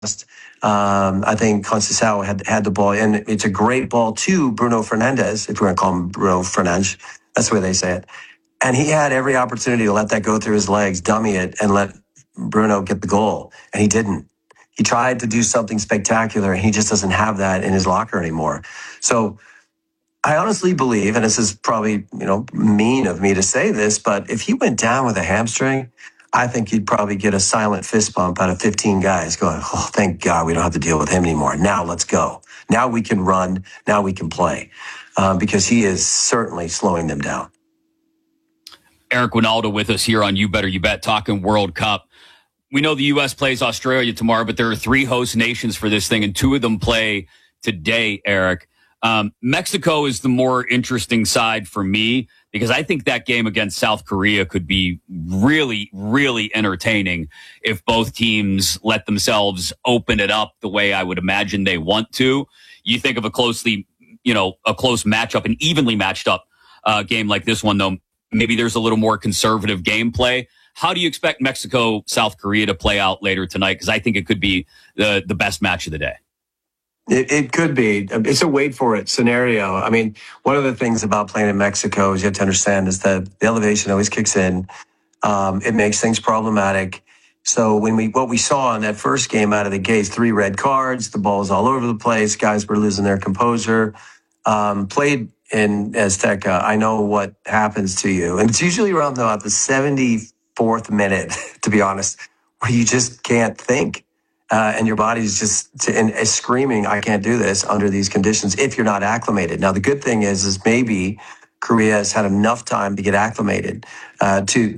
I think Conceição had the ball, and it's a great ball to Bruno Fernandes, if we're going to call him Bruno Fernandes. That's the way they say it. And he had every opportunity to let that go through his legs, dummy it, and let Bruno get the goal. And he didn't. He tried to do something spectacular, and he just doesn't have that in his locker anymore. So I honestly believe, and this is probably, mean of me to say this, but if he went down with a hamstring, I think you'd probably get a silent fist bump out of 15 guys going, oh, thank God we don't have to deal with him anymore. Now let's go. Now we can run. Now we can play, because he is certainly slowing them down. Eric Winaldo with us here on You Better You Bet, talking World Cup. We know the U.S. plays Australia tomorrow, but there are 3 host nations for this thing, and 2 of them play today, Eric. Mexico is the more interesting side for me because I think that game against South Korea could be really, really entertaining if both teams let themselves open it up the way I would imagine they want to. You think of a close matchup, an evenly matched up game like this one, though, maybe there's a little more conservative gameplay. How do you expect Mexico, South Korea to play out later tonight? Because I think it could be the best match of the day. It could be. It's a wait for it scenario. I mean, one of the things about playing in Mexico is you have to understand is that the elevation always kicks in. It makes things problematic. So what we saw in that first game out of the gates, 3 red cards, the ball was all over the place. Guys were losing their composure. Played in Azteca, I know what happens to you. And it's usually around about the 74th minute, to be honest, where you just can't think. And your body's just is screaming, I can't do this under these conditions if you're not acclimated. Now, the good thing is maybe Korea has had enough time to get acclimated to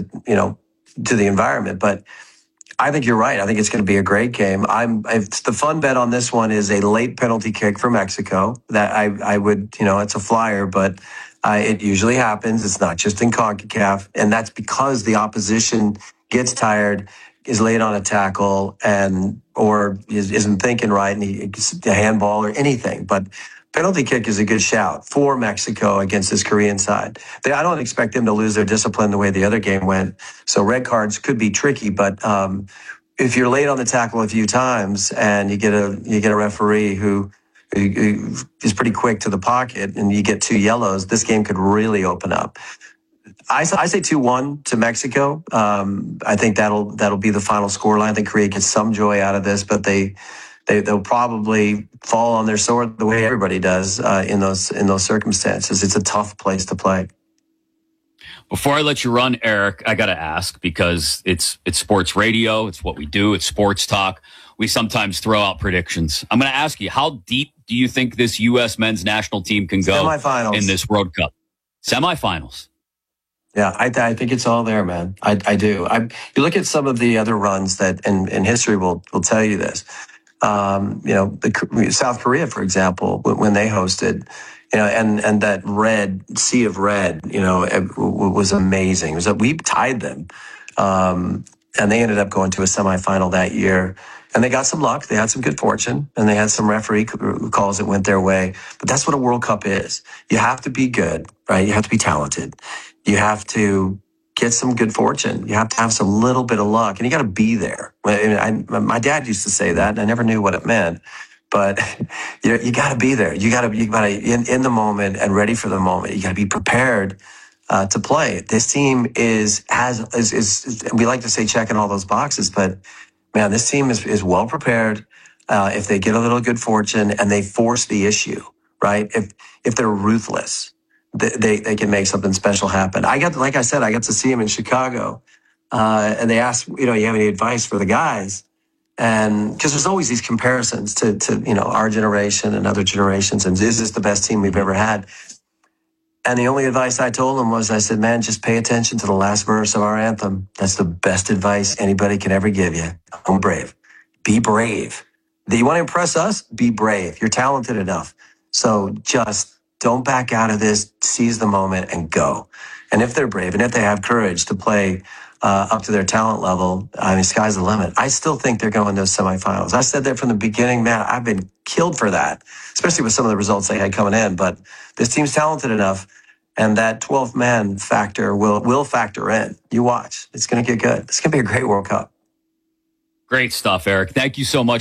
the environment. But I think you're right. I think it's going to be a great game. The fun bet on this one is a late penalty kick for Mexico. That I would, it's a flyer, but it usually happens. It's not just in CONCACAF, and that's because the opposition gets tired, is late on a tackle, or isn't thinking right, and he gets a handball or anything. But penalty kick is a good shout for Mexico against this Korean side. I don't expect them to lose their discipline the way the other game went. So red cards could be tricky, but if you're late on the tackle a few times and you get a referee who is pretty quick to the pocket and you get 2 yellows, this game could really open up. I say 2-1 to Mexico. I think that'll be the final scoreline. I think Korea gets some joy out of this, but they'll probably fall on their sword the way everybody does in those circumstances. It's a tough place to play. Before I let you run, Eric, I got to ask, because it's sports radio. It's what we do. It's sports talk. We sometimes throw out predictions. I'm going to ask you, how deep do you think this U.S. men's national team can go in this World Cup? Semifinals. Yeah, I think it's all there, man. I do. You look at some of the other runs that, and history will tell you this. The South Korea, for example, when they hosted, and that sea of red, it was amazing. It was that we tied them, and they ended up going to a semifinal that year. And they got some luck. They had some good fortune, and they had some referee calls that went their way. But that's what a World Cup is. You have to be good, right? You have to be talented. You have to get some good fortune. You have to have some little bit of luck, and you got to be there. My dad used to say that, and I never knew what it meant. But you got to be there. You got to in the moment and ready for the moment. You got to be prepared to play. This team is we like to say checking all those boxes, but man, this team is well prepared. If they get a little good fortune and they force the issue, right? If they're ruthless, they can make something special happen. Like I said, I got to see him in Chicago, and they asked, you have any advice for the guys? And because there's always these comparisons to our generation and other generations, and is this the best team we've ever had? And the only advice I told them was, I said, man, just pay attention to the last verse of our anthem. That's the best advice anybody can ever give you. I'm brave. Be brave. Do you want to impress us? Be brave. You're talented enough. So just don't back out of this. Seize the moment and go. And if they're brave and if they have courage to play up to their talent level, I mean, sky's the limit. I still think they're going to semifinals. I said that from the beginning, man. I've been killed for that, especially with some of the results they had coming in. But this team's talented enough, and that 12th man factor will factor in. You watch. It's going to get good. It's going to be a great World Cup. Great stuff, Eric. Thank you so much.